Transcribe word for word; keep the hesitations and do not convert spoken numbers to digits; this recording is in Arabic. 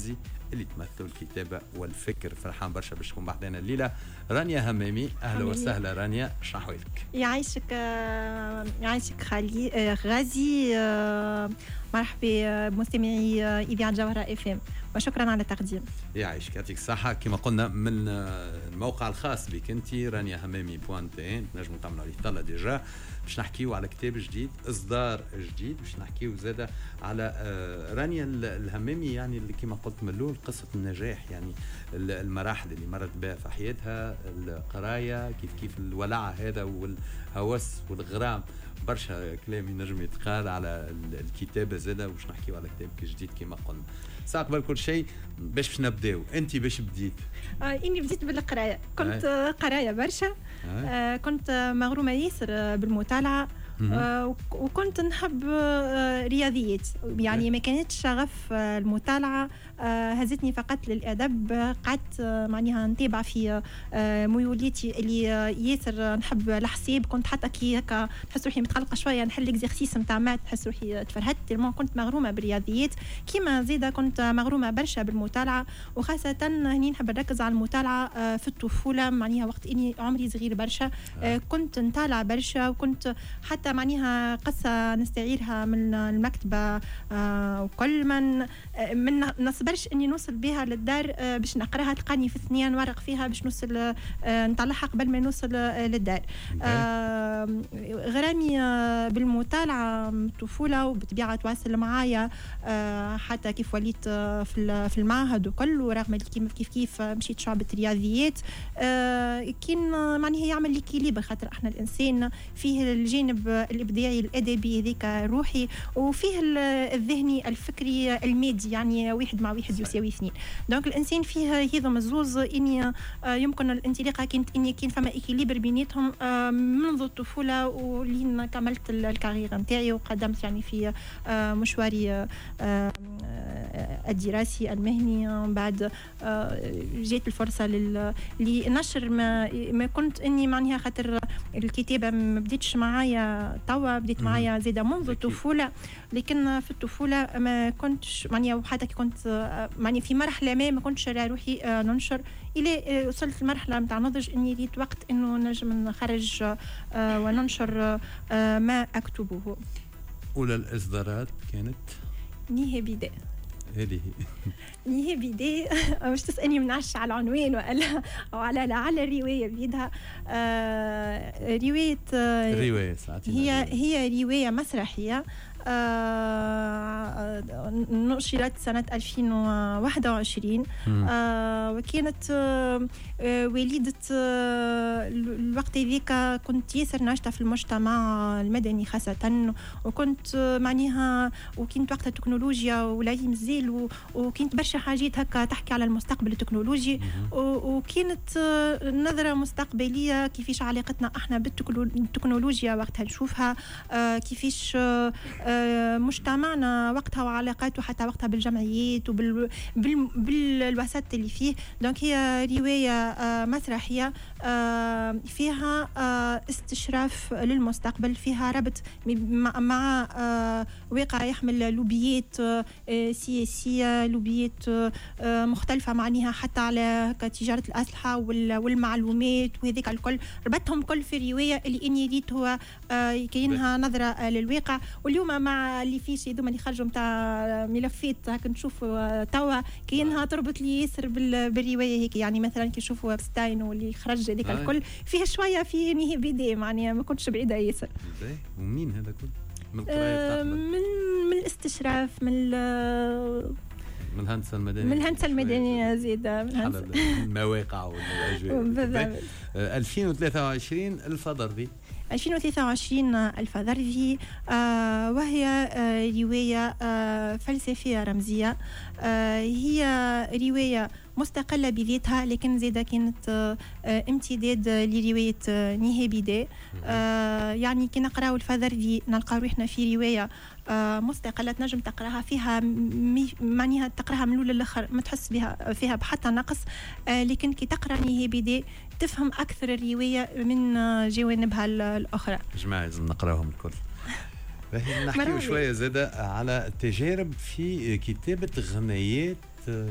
رمزي اللي تمثل الكتابة والفكر. فرحان برشا باش تكون بعدنا الليلة رانيا همامي. أهلا وسهلا رانيا، شنو لك؟ يعيشك يعيشك خالي غازي. مرحبا بمستمعي إذاعة جوهرة اف ام وشكرا على التقديم. يعيشك، يعطيك الصحة. كما قلنا من الموقع الخاص بك انت رانيا همامي بوان تي ان تنجموا تعملوا عليه طلة ديجا. باش نحكيو على كتاب جديد، اصدار جديد، باش نحكيو زاده على رانيا الهمامي، يعني اللي كما قلت من الاول قصه النجاح، يعني المراحل اللي مرت بها في حياتها، القرايه، كيف كيف الولع هذا والهوس والغرام. برشا كلام ينجم يتقال على الكتابه زاده، وباش نحكيو على كتابك جديد كما قلنا. ساق قبل كل شيء باش باش نبداو، انت باش بديت؟ آه اني بديت بالقرايه، كنت آه. قرايه برشا. آه. آه كنت مغرومه ياسر بالمطالعه. آه وكنت نحب آه رياضيات، يعني ما كانتش شغف آه المطالعه آه هزتني فقط للادب. قعدت آه معناها نتابع في آه ميوليتي اللي آه ياسر نحب الحساب. كنت حتى كي هكا نحس روحي متقلقه شويه نحل اكزرسيس نتاع مات نحس روحي تفرهدت. تلمون كنت مغرومه بالرياضيات. كيما زيدا كنت مغرومه برشا بالمطالعه، وخاصه هني نحب نركز على المطالعه آه في الطفوله، معناها وقت اني عمري صغير برشا. آه كنت نطالع برشا، وكنت حتى معناها قصة نستعيرها من المكتبة آه وكل من آه من نصبرش اني نوصل بها للدار آه باش نقراها، تلقاني في اثنين ورق فيها باش نوصل آه نطلعها قبل ما نوصل آه للدار. آه غرامي آه بالمطالعة الطفولة، وبطبيعة تواصل معايا آه حتى كيف وليت آه في في المعهد وكل، ورغم كيف كيف كيف مشيت شعبة رياضيات. آه كين معناها يعمل ليكيليبر، خاطر احنا الانسان فيه الجانب الابداعي الادبي هذيك روحي، وفيه الذهني الفكري المادي، يعني واحد مع واحد يساوي اثنين. دونك الانسان فيه هذا الزوز اني يمكن الانطلاقه كانت اني كان فما اكيليبر بيناتهم منذ الطفوله ولين كملت الكارير نتاعي وقدمت يعني في مشواري الدراسي المهني. بعد جات الفرصه لنشر ما, ما كنت اني معناها، خاطر الكتابه ما بديتش معايا توا، بديت معايا زاده منذ الطفوله، لكن في الطفوله ما كنتش معناها، وحتى كي كنت معناها في مرحله ما ما كنتش روحي ننشر، الى وصلت لمرحله نتاع نضج اني ريت وقت انه نجم نخرج وننشر ما اكتبه. اولى الاصدارات كانت نهي بدايه هذه نهي بداية. مش تسألني منعش على العنوان ولا أو على على الرواية بيدها. آه رواية آه الرواية هي هي رواية مسرحية آه نشرت سنة ألفين وواحد وعشرين. آه وكانت آه وليدة آه الوقت ذيك كنت ياسر ناشطة في المجتمع المدني خاصة، وكنت آه معناها وكنت وقت التكنولوجيا ولا مازال، وكنت برشا حاجات هكا تحكي على المستقبل التكنولوجي، وكانت آه نظرة مستقبلية كيفاش علاقتنا احنا بالتكنولوجيا وقتها نشوفها، آه كيفاش آه مجتمعنا وقتها وعلاقاته حتى وقتها بالجمعيات وبالوسط اللي فيه. دونك هي رواية مسرحية فيها استشراف للمستقبل، فيها ربط مع واقع يحمل لوبيات سياسية، لوبيات مختلفة معناها حتى على تجارة الأسلحة والمعلومات وهذيك الكل، ربطهم كل في الرواية اللي إني ريت هو كاينها نظرة للواقع. واليوم مع اللي فيش هذوما اللي خرجوا نتاع ملفات هاك نشوفوا توا كاينها تربط لي ياسر بالروايه هيك، يعني مثلا كي نشوفوا ابستاين واللي خرج هذيك الكل فيه شويه في نهي بدايه، معناها ما كنتش بعيده ياسر. ومنين هذا كله؟ من القرايه من من الاستشراف، من من الهندسه المدنيه من الهندسه المدنيه زياده، من الهندسه المواقع والاجواء. ألفين وثلاثة وعشرين الفضربي ألفين وثلاثة وعشرين الفضربي آه وهي آه رواية آه فلسفية رمزية. آه هي رواية مستقلة بذاتها، لكن زيدا كانت آه امتداد لرواية آه نهي بداية. آه يعني كي نقراو الفضربي نلقى روحنا في رواية آه مستقلة تنجم تقراها فيها معناها تقراها من الاول للاخر ما تحس بها فيها بحتى نقص. آه لكن كي تقرا نهي بداية تفهم اكثر الرواية من آه جوانبها الاخرى. جماعة لازم نقراهم الكل. نحكي شوية زادة على التجارب في كتابة غنيات